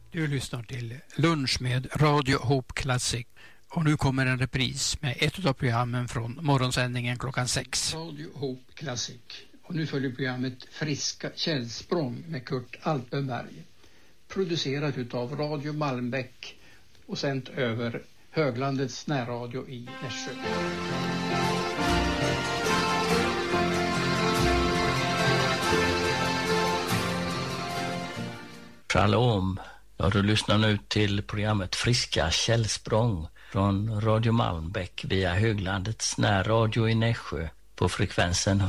Du lyssnar till Lunch med Radio Hope Classic. Och nu kommer en repris med ett av programmen från morgonsändningen klockan 6. Radio Hope Classic. Och nu följer programmet Friska källsprång med Kurt Alpenberg. Producerat utav Radio Malmbäck och sänt över Höglandets närradio i Nässjö. Shalom. Ja, du lyssnar nu till programmet Friska källsprång från Radio Malmbäck via Höglandets närradio i Nässjö på frekvensen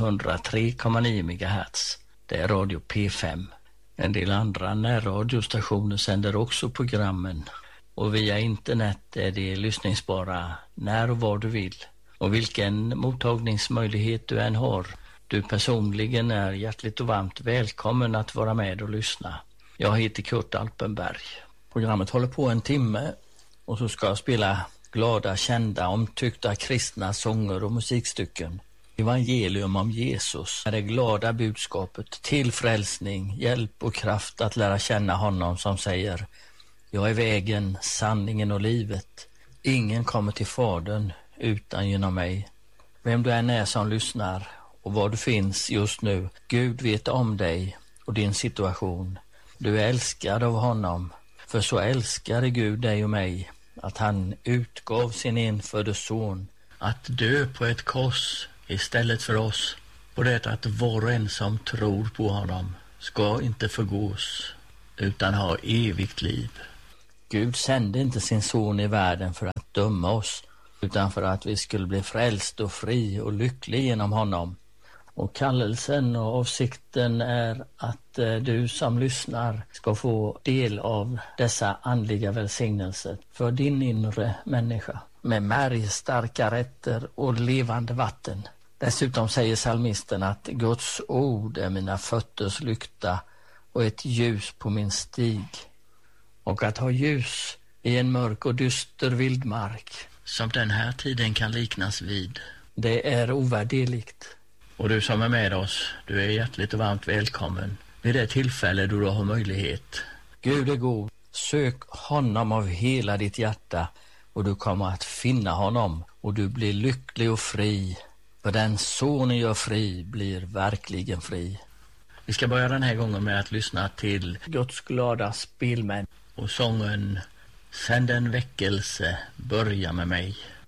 103,9 MHz. Det är Radio P5. En del andra närradiostationer sänder också programmen och via internet är de lyssningsbara när och var du vill. Och vilken mottagningsmöjlighet du än har, du personligen är hjärtligt och varmt välkommen att vara med och lyssna. Jag heter Kurt Alpenberg. Programmet håller på en timme och så ska jag spela glada, kända, omtyckta kristna sånger och musikstycken. Evangelium om Jesus är det glada budskapet till frälsning, hjälp och kraft att lära känna honom som säger: jag är vägen, sanningen och livet. Ingen kommer till Fadern utan genom mig. Vem du än är som lyssnar och var du finns just nu, Gud vet om dig och din situation. Du är älskad av honom, för så älskade Gud dig och mig att han utgav sin enfödde son att dö på ett kors istället för oss, på det att var och en som tror på honom ska inte förgås utan ha evigt liv. Gud sände inte sin son i världen för att döma oss, utan för att vi skulle bli frälst och fri och lycklig genom honom. Och kallelsen och avsikten är att du som lyssnar ska få del av dessa andliga välsignelser för din inre människa med märgstarka rätter och levande vatten. Dessutom säger psalmisten att Guds ord är mina fötters lykta och ett ljus på min stig. Och att ha ljus i en mörk och dyster vildmark, som den här tiden kan liknas vid, det är ovärderligt. Och du som är med oss, du är hjärtligt och varmt välkommen vid det tillfälle då du har möjlighet. Gud är god. Sök honom av hela ditt hjärta och du kommer att finna honom och du blir lycklig och fri. För den sonen gör fri blir verkligen fri. Vi ska börja den här gången med att lyssna till Guds glada spelmän och sången Sänd en väckelse, börja med mig.